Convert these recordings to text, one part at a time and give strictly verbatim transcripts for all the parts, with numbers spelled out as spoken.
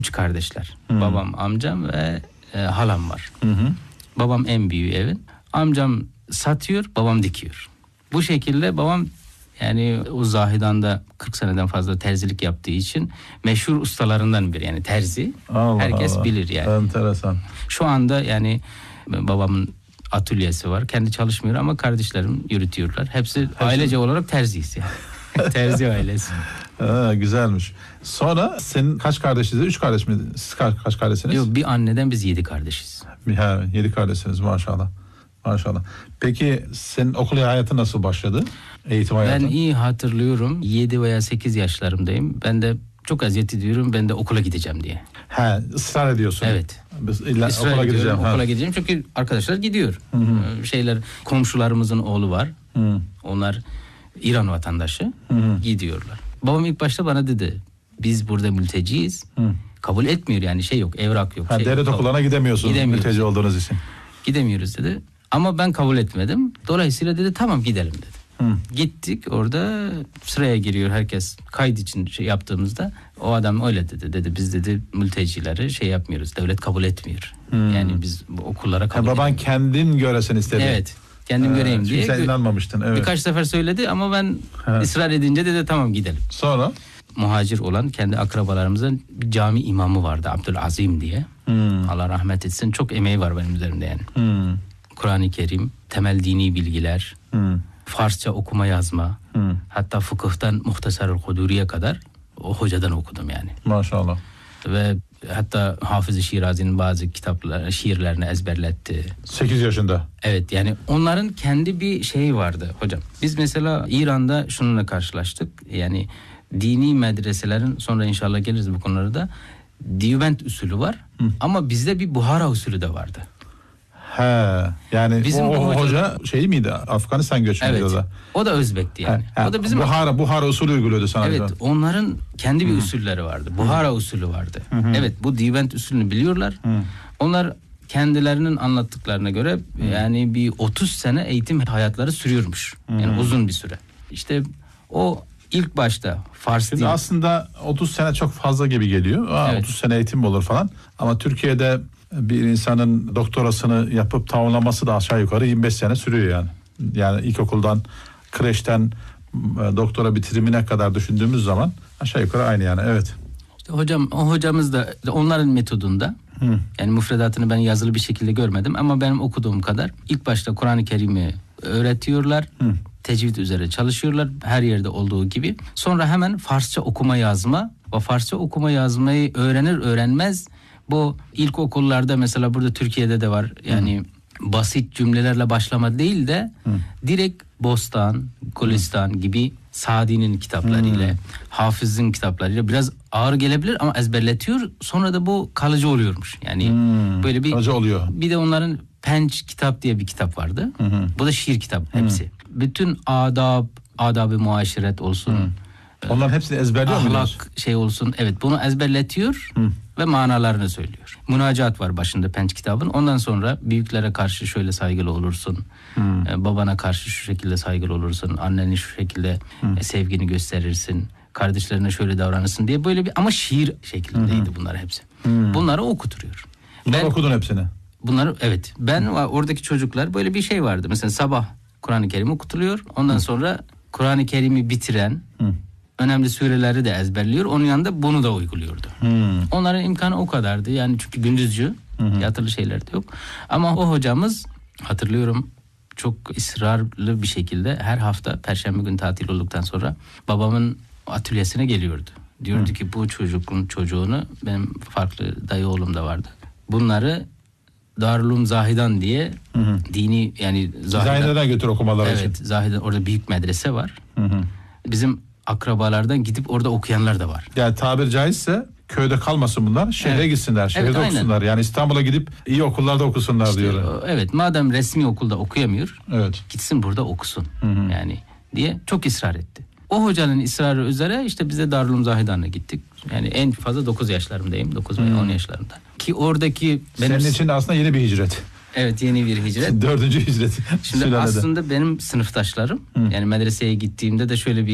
Üç kardeşler. Hı. Babam, amcam ve e, halam var. Hı hı. Babam en büyüğü evin. Amcam satıyor, babam dikiyor. Bu şekilde babam yani o Zahidan'da kırk seneden fazla terzilik yaptığı için meşhur ustalarından biri. Yani terzi. Allah Herkes Allah. bilir yani. Enteresan. Şu anda yani babamın atölyesi var. Kendi çalışmıyor ama kardeşlerim yürütüyorlar. Hepsi ailece olarak terziyiz yani. Terzi ailesi. Ha, güzelmiş. Sonra senin kaç kardeşiniz? Üç kardeş mi? Siz kaç, kaç kardeşsiniz? Yok, bir anneden biz yedi kardeşiz. Ha, yedi kardeşsiniz maşallah. Maşallah. Peki senin okul hayatı nasıl başladı? Eğitim hayatı? Ben iyi hatırlıyorum. yedi veya sekiz yaşlarımdayım. Ben de çok eziyet ediyorum. Ben de okula gideceğim diye. He, ısrar ediyorsun. Evet. Biz illa İsrail okula gideceğim. Okula Ha. gideceğim çünkü arkadaşlar gidiyor. Hı hı. Şeyler, komşularımızın oğlu var. Hı. Onlar İran vatandaşı. Hı hı. Gidiyorlar. Babam ilk başta bana dedi, biz burada mülteciyiz. Hı. Kabul etmiyor yani, şey yok, evrak yok. Ha, şey devlet yok, okullarına gidemiyorsunuz Gidemiyoruz. mülteci olduğunuz için. Gidemiyoruz dedi. Ama ben kabul etmedim. Dolayısıyla dedi tamam gidelim dedi. Hı. Gittik, orada sıraya giriyor herkes. Kayıt için şey yaptığımızda o adam öyle dedi. Dedi biz dedi mültecileri şey yapmıyoruz. Devlet kabul etmiyor. Hmm. Yani biz bu okullara kabul Ha, baban etmiyoruz. kendin göresin istedi. Evet. Kendim Ha, göreyim çünkü diye. sen inanmamıştın. Evet. Birkaç sefer söyledi ama ben Ha. ısrar edince dedi tamam gidelim. Sonra? Muhacir olan kendi akrabalarımızın bir cami imamı vardı, Abdülazim diye. Hmm. Allah rahmet etsin. Çok emeği var benim üzerimde yani. Hmm. Kur'an-ı Kerim, temel dini bilgiler, Hmm. Farsça okuma yazma, Hmm. hatta fıkıhtan Muhtasarul Kuduri'ye kadar o hocadan okudum yani. Maşallah. Ve hatta Hafız-ı Şirazi'nin bazı kitapları, şiirlerini ezberletti. sekiz yaşında. Evet, yani onların kendi bir şeyi vardı hocam. Biz mesela İran'da şununla karşılaştık. Yani dini medreselerin, sonra inşallah geliriz bu konulara da, Diybent usulü var. Hı. Ama bizde bir Buhara usulü de vardı. He, yani Bizim o, bu o hoca- hoca şey miydi? Afganistan göçmeni Evet. da. O da Özbek'ti yani. He, he. O da bizim Buhara, Buhara usulü uyguluyordu sana. Evet, da. onların kendi bir usulleri vardı. Buhara usulü vardı. Hı-hı. Evet, bu Diybent usulünü biliyorlar. Hı. Onlar kendilerinin anlattıklarına göre Hı. yani bir otuz sene eğitim hayatları sürüyormuş. Hı. Yani uzun bir süre. İşte o ilk başta Fars Şimdi dil... aslında otuz sene çok fazla gibi geliyor. Aa, Evet. otuz sene eğitim mi olur falan. Ama Türkiye'de bir insanın doktorasını yapıp tamamlaması da aşağı yukarı yirmi beş sene sürüyor yani. Yani ilkokuldan, kreşten e, doktora bitirimine kadar düşündüğümüz zaman aşağı yukarı aynı yani. Evet. İşte hocam, o hocamız da onların metodunda, Hı. yani müfredatını ben yazılı bir şekilde görmedim ama benim okuduğum kadar ilk başta Kur'an-ı Kerim'i öğretiyorlar. Hı. Tecvid üzere çalışıyorlar her yerde olduğu gibi. Sonra hemen Farsça okuma yazma ve Farsça okuma yazmayı öğrenir öğrenmez bu ilkokullarda mesela burada Türkiye'de de var. Yani Hı. basit cümlelerle başlama değil de Hı. direkt Bostan, Gülistan Hı. gibi Sadi'nin kitaplarıyla, Hı. Hafız'ın kitaplarıyla biraz ağır gelebilir ama ezberletiyor. Sonra da bu kalıcı oluyormuş. Yani Hı. böyle bir kalıcı oluyor. Bir de onların Penç kitap diye bir kitap vardı. Hı hı. Bu da şiir kitap hepsi. Hı. Bütün adab, adab-ı muaşeret olsun. Hı. Onların hepsini ezberliyor ahlak muyuz? şey olsun. Evet, bunu ezberletiyor Hı. ve manalarını söylüyor. Münacat var başında Penç kitabın. Ondan sonra büyüklere karşı şöyle saygılı olursun. Ee, babana karşı şu şekilde saygılı olursun. Anneni şu şekilde e, sevgini gösterirsin. Kardeşlerine şöyle davranırsın diye böyle bir, ama şiir şeklindeydi Hı. bunlar hepsi. Hı. Bunları okuturuyor. Bunları ben, okudun hepsini. Bunları evet. Ben oradaki çocuklar böyle bir şey vardı. Mesela sabah Kur'an-ı Kerim okutuluyor. Ondan Hı. sonra Kur'an-ı Kerim'i bitiren Hı. önemli sureleri de ezberliyor. Onun yanında bunu da uyguluyordu. Hı. Onların imkanı o kadardı. Yani çünkü gündüzcü, Hı. yatılı şeyler de yok. Ama o hocamız, hatırlıyorum, çok ısrarlı bir şekilde her hafta Perşembe günü tatil olduktan sonra babamın atölyesine geliyordu. Diyordu Hı. ki bu çocuğun çocuğunu, benim farklı dayı oğlum da vardı. Bunları Darülüm Zahidan diye hı hı. dini yani Zahidan'a götür okumaları evet, için. Evet, Zahidan, orada büyük medrese var. Hı hı. Bizim akrabalardan gidip orada okuyanlar da var. Yani tabir caizse köyde kalmasın bunlar, şehre evet. gitsinler, şehirde evet, okusunlar. Yani İstanbul'a gidip iyi okullarda okusunlar işte, diyor. Evet, madem resmi okulda okuyamıyor, evet. gitsin burada okusun. Hı hı. Yani diye çok ısrar etti. O hocanın ısrarı üzere işte biz de Darülüm Zahidan'a gittik. Yani en fazla dokuz yaşlarımdayım. dokuz veya on yaşlarında. Ki oradaki... Benim... Senin için aslında yeni bir hicret. Evet, yeni bir hicret. Dördüncü hicret. Şimdi Sülalede. Aslında benim sınıftaşlarım, Hı. yani medreseye gittiğimde de şöyle bir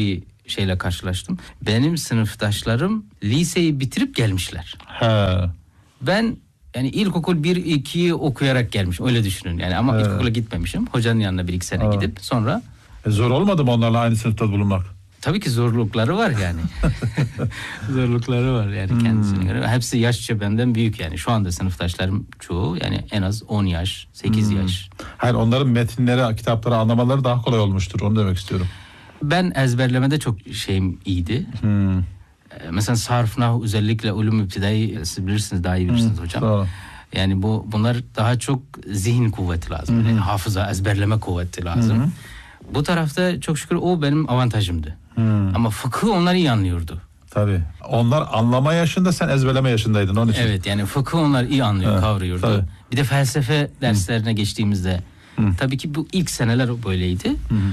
şeyle karşılaştım. Benim sınıftaşlarım liseyi bitirip gelmişler. He. Ben yani ilkokul bir ikiyi okuyarak gelmişim. Öyle düşünün yani ama Evet. ilkokula gitmemişim. Hocanın yanına bir iki sene Evet. gidip sonra... E zor olmadı mı onlarla aynı sınıfta bulunmak? Tabii ki zorlukları var yani. Zorlukları var yani kendisine göre. Hepsi yaşça benden büyük yani. Şu anda sınıftaşlarım çoğu yani en az on yaş, sekiz yaş. Hayır, onların metinleri, kitapları anlamaları daha kolay olmuştur. Onu demek istiyorum. Ben ezberlemede çok şeyim iyiydi. Hmm. Ee, Mesela sarf, nahu, özellikle ulum ibtidai siz bilirsiniz, daha iyi bilirsiniz hocam. Doğru. Yani bu bunlar daha çok zihin kuvveti lazım. Yani hafıza, ezberleme kuvveti lazım. Hı-hı. Bu tarafta çok şükür o benim avantajımdı. Hmm. Ama fıkıh onlar iyi anlıyordu. Tabii. Onlar anlama yaşında, sen ezberleme yaşındaydın onun için. Evet yani fıkıh onlar iyi anlıyor, Evet, kavruyordu. tabii. Bir de felsefe derslerine geçtiğimizde tabii ki bu ilk seneler böyleydi.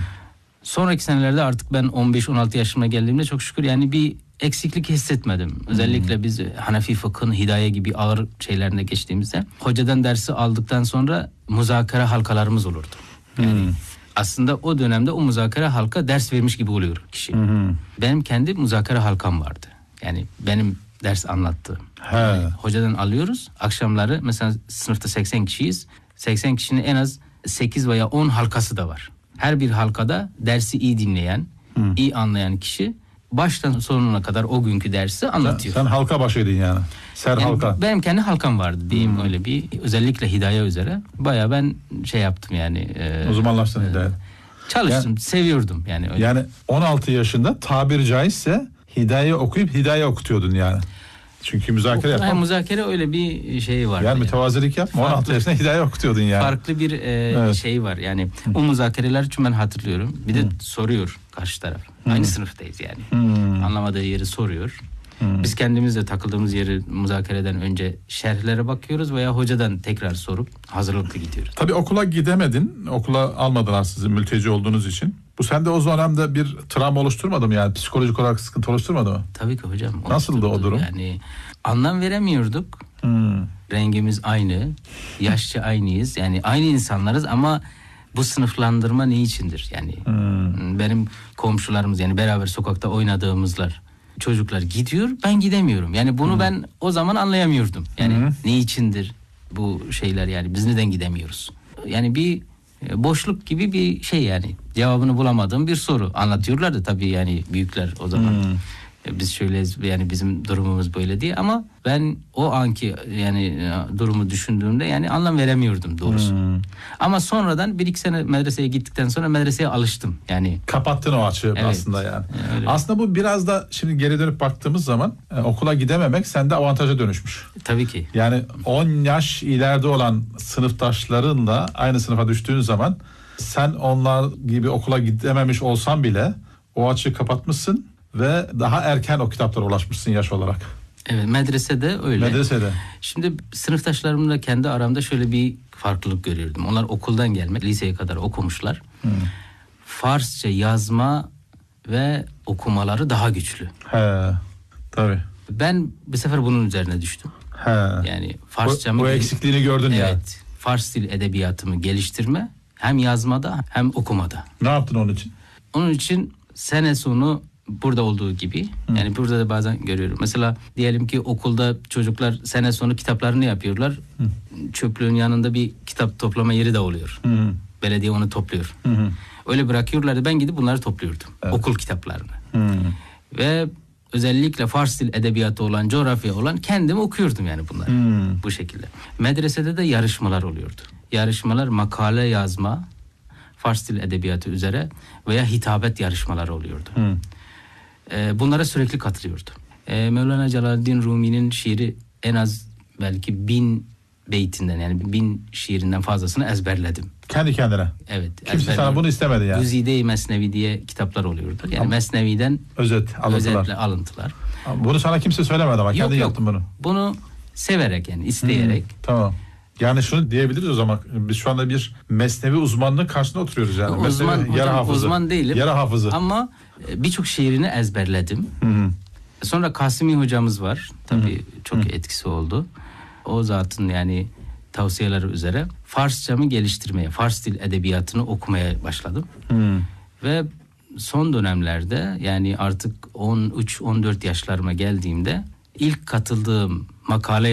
Sonraki senelerde artık ben on beş on altı yaşıma geldiğimde çok şükür yani bir eksiklik hissetmedim. Özellikle biz Hanefi fıkhın hidaye gibi ağır şeylerine geçtiğimizde hocadan dersi aldıktan sonra muzakere halkalarımız olurdu. Yani aslında o dönemde o muzakere halka ders vermiş gibi oluyor kişi. Hı hı. Benim kendi muzakere halkam vardı. Yani benim ders anlattığım. He. Yani hocadan alıyoruz. Akşamları mesela sınıfta seksen kişiyiz. seksen kişinin en az sekiz veya on halkası da var. Her bir halkada dersi iyi dinleyen, iyi anlayan kişi baştan sonuna kadar o günkü dersi anlatıyor. Sen, sen halka başıydın yani. Ser Yani halka. benim kendi halkam vardı diyeyim öyle bir. Özellikle hidaye üzere. Bayağı ben şey yaptım yani. E, Uzmanlaştın hidayet. Çalıştım, Yani- seviyordum yani. Öyle. Yani on altı yaşında tabiri caizse hidaye okuyup hidaye okutuyordun yani. Çünkü müzakere Yani yapma. muzakere öyle bir şey var. Yani mütevazilik yapma. on altı Farklı. yaşında hidaye okutuyordun yani. Farklı bir e, Evet. şey var yani. O muzakereler için ben hatırlıyorum. Bir de soruyor karşı taraf. Aynı sınıftayız yani. Hmm. Anlamadığı yeri soruyor. Biz kendimiz de takıldığımız yeri muzakereden önce şerhlere bakıyoruz veya hocadan tekrar sorup hazırlıklı gidiyoruz. Tabii okula gidemedin. Okula almadılar sizi mülteci olduğunuz için. Bu sende o dönemde bir travma oluşturmadı mı yani? Psikolojik olarak sıkıntı oluşturmadı mı? Tabii ki hocam. Nasıldı o durum? Yani anlam veremiyorduk. Hmm. Rengimiz aynı, yaşça aynıyız. Yani aynı insanlarız ama bu sınıflandırma ne içindir? Yani Hmm. benim komşularımız yani beraber sokakta oynadığımızlar çocuklar gidiyor, ben gidemiyorum. Yani bunu ben o zaman anlayamıyordum. Yani ne içindir bu şeyler yani biz neden gidemiyoruz? Yani bir e, boşluk gibi bir şey yani. Cevabını bulamadığım bir soru. Anlatıyorlardı tabii yani büyükler o zaman. E, Biz şöyleyiz yani bizim durumumuz böyle diye ama ben o anki yani e, durumu düşündüğümde yani anlam veremiyordum doğrusu. Hmm. Ama sonradan bir iki sene medreseye gittikten sonra medreseye alıştım. Yani Kapattın o açığı Evet. aslında yani. Öyle. Aslında bu biraz da şimdi geri dönüp baktığımız zaman e, okula gidememek sende avantaja dönüşmüş. tabii ki. Yani on yaş ileride olan sınıftaşlarınla aynı sınıfa düştüğün zaman sen onlar gibi okula gidememiş olsan bile o açığı kapatmışsın ve daha erken o kitaplara ulaşmışsın yaş olarak. Evet medresede öyle. Medresede. Şimdi sınıftaşlarımla kendi aramda şöyle bir farklılık görüyordum. Onlar okuldan gelmek, liseye kadar okumuşlar. Farsça yazma ve okumaları daha güçlü. He. Tabii. Ben bir sefer bunun üzerine düştüm. He. Yani Farsçamı... o, o gel- eksikliğini gördün Evet. yani. Fars dil edebiyatımı geliştirme hem yazmada hem okumada. Ne yaptın onun için? Onun için sene sonu burada olduğu gibi yani burada da bazen görüyorum. Mesela diyelim ki okulda çocuklar sene sonu kitaplarını yapıyorlar. Çöplüğün yanında bir kitap toplama yeri de oluyor. Hı. Belediye onu topluyor. Hı hı. Öyle bırakıyorlardı. Ben gidip bunları topluyordum. Okul kitaplarını. Hı. Ve özellikle Fars dil edebiyatı olan, coğrafya olan kendim okuyordum yani bunları. Hmm. Bu şekilde. Medresede de yarışmalar oluyordu. Yarışmalar makale yazma, Fars dil edebiyatı üzere veya hitabet yarışmaları oluyordu. Hı. Ee, bunlara sürekli katılıyordum. Ee, Mevlana Celaleddin Rumi'nin şiiri en az belki bin beytinden yani bin şiirinden fazlasını ezberledim. Kendi kendine. Evet. Kimse ezberledim. sana bunu istemedi yani. Güzide-i Mesnevi diye kitaplar oluyordu. Yani Ama- Mesnevi'den Özet, alıntılar. özetle alıntılar. Bunu sana kimse söylemedi ama Yok kendin yok. yaptın bunu. Bunu severek yani isteyerek. Tamam. Yani şunu diyebiliriz o zaman. Biz şu anda bir mesnevi uzmanlığı karşısında oturuyoruz yani. Uzman, Mesnevi, hocam, hafızı. uzman değilim. Yarı hafızı. Ama e, birçok şiirini ezberledim. Hı hı. Sonra Kasimi hocamız var. Tabii çok etkisi oldu. O zatın yani tavsiyeleri üzere Farsçamı geliştirmeye, Fars dil edebiyatını okumaya başladım. Hı. Ve son dönemlerde yani artık on üç on dört yaşlarıma geldiğimde ilk katıldığım makale